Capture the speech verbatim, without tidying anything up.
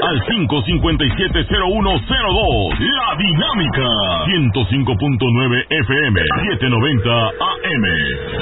al cinco cinco siete cero uno cero dos. La Dinámica ciento cinco punto nueve F M, setecientos noventa A M.